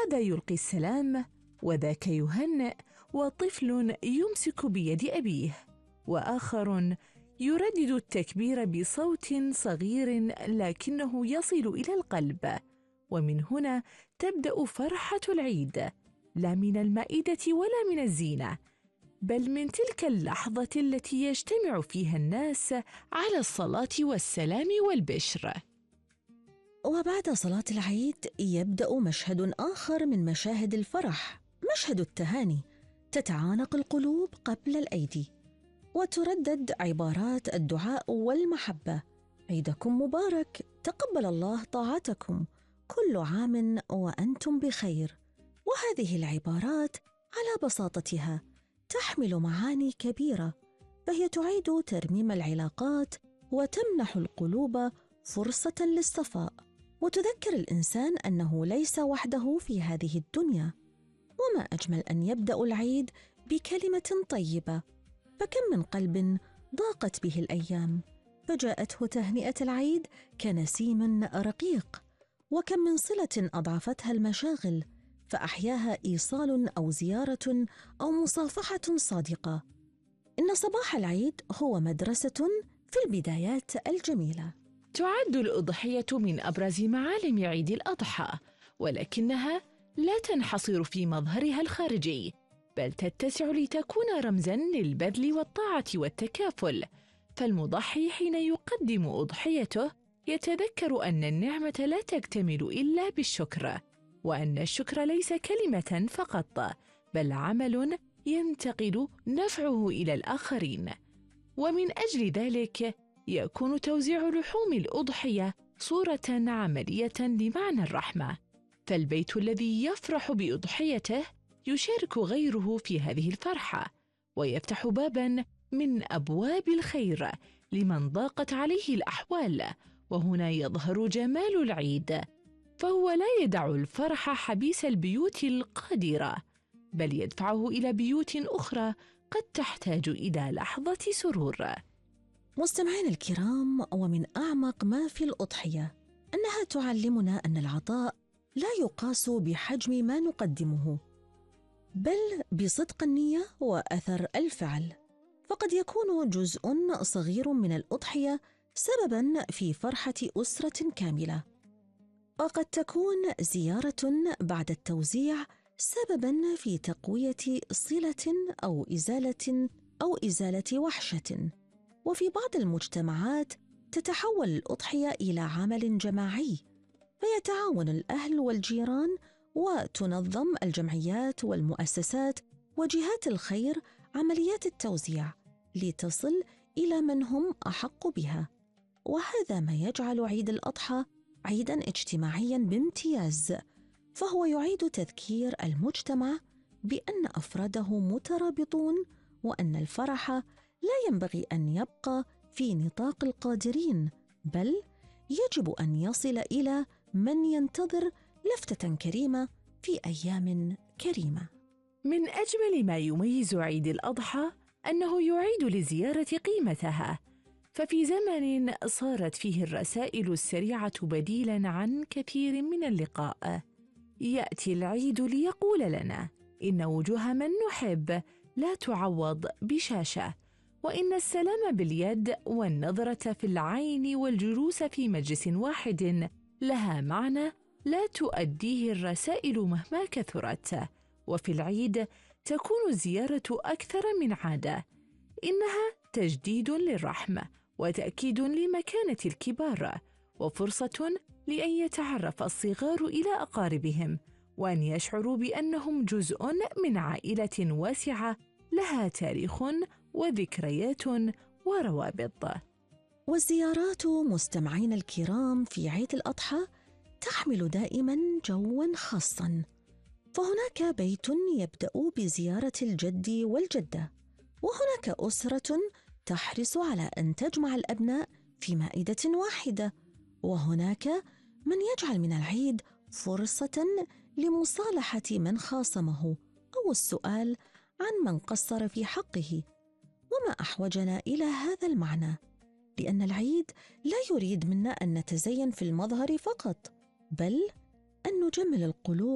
هذا يلقي السلام، وذاك يهنئ، وطفل يمسك بيد أبيه، وآخر يردد التكبير بصوت صغير لكنه يصل إلى القلب. ومن هنا تبدأ فرحة العيد، لا من المائدة ولا من الزينة، بل من تلك اللحظة التي يجتمع فيها الناس على الصلاة والسلام والبشر. وبعد صلاة العيد يبدأ مشهد آخر من مشاهد الفرح، مشهد التهاني. تتعانق القلوب قبل الأيدي، وتردد عبارات الدعاء والمحبة: عيدكم مبارك، تقبل الله طاعتكم، كل عام وأنتم بخير. وهذه العبارات على بساطتها تحمل معاني كبيرة، فهي تعيد ترميم العلاقات وتمنح القلوب فرصة للصفاء، وتذكر الإنسان أنه ليس وحده في هذه الدنيا. وما أجمل أن يبدأ العيد بكلمة طيبة، فكم من قلب ضاقت به الأيام فجاءته تهنئة العيد كنسيم رقيق، وكم من صلة أضعفتها المشاغل فأحياها إيصال أو زيارة أو مصافحة صادقة. إن صباح العيد هو مدرسة في البدايات الجميلة. تعد الأضحية من أبرز معالم عيد الأضحى، ولكنها لا تنحصر في مظهرها الخارجي، بل تتسع لتكون رمزاً للبذل والطاعة والتكافل. فالمضحي حين يقدم أضحيته يتذكر أن النعمة لا تكتمل إلا بالشكر، وأن الشكر ليس كلمة فقط، بل عمل ينتقل نفعه إلى الآخرين. ومن أجل ذلك يكون توزيع لحوم الأضحية صورة عملية لمعنى الرحمة، فالبيت الذي يفرح بأضحيته يشارك غيره في هذه الفرحة، ويفتح باباً من أبواب الخير لمن ضاقت عليه الأحوال. وهنا يظهر جمال العيد، فهو لا يدع الفرح حبيس البيوت القادرة، بل يدفعه إلى بيوت أخرى قد تحتاج إلى لحظة سرور. مستمعين الكرام، ومن أعمق ما في الأضحية أنها تعلمنا أن العطاء لا يقاس بحجم ما نقدمه، بل بصدق النية وأثر الفعل. فقد يكون جزء صغير من الأضحية سبباً في فرحة أسرة كاملة، وقد تكون زيارة بعد التوزيع سبباً في تقوية صلة أو إزالة وحشة. وفي بعض المجتمعات تتحول الأضحية إلى عمل جماعي، فيتعاون الأهل والجيران، وتنظم الجمعيات والمؤسسات وجهات الخير عمليات التوزيع لتصل إلى من هم أحق بها. وهذا ما يجعل عيد الأضحى عيداً اجتماعياً بامتياز، فهو يعيد تذكير المجتمع بأن أفراده مترابطون، وأن الفرح لا ينبغي أن يبقى في نطاق القادرين، بل يجب أن يصل إلى من ينتظر لفتة كريمة في أيام كريمة. من أجمل ما يميز عيد الأضحى أنه يعيد للزيارة قيمتها، ففي زمن صارت فيه الرسائل السريعة بديلاً عن كثير من اللقاء، يأتي العيد ليقول لنا إن وجوه من نحب لا تعوض بشاشة، وإن السلام باليد والنظرة في العين والجلوس في مجلس واحد لها معنى لا تؤديه الرسائل مهما كثرت. وفي العيد تكون الزيارة أكثر من عادة، إنها تجديد للرحمة وتأكيد لمكانة الكبار، وفرصة لأن يتعرف الصغار إلى أقاربهم، وأن يشعروا بأنهم جزء من عائلة واسعة لها تاريخ وذكريات وروابط. والزيارات مستمعين الكرام في عيد الأضحى تحمل دائما جوا خاصا، فهناك بيت يبدأ بزيارة الجد والجدة، وهناك أسرة تحرص على أن تجمع الأبناء في مائدة واحدة، وهناك من يجعل من العيد فرصة لمصالحة من خاصمه أو السؤال عن من قصر في حقه. وما أحوجنا إلى هذا المعنى؟ لأن العيد لا يريد منا أن نتزين في المظهر فقط، بل أن نجمل القلوب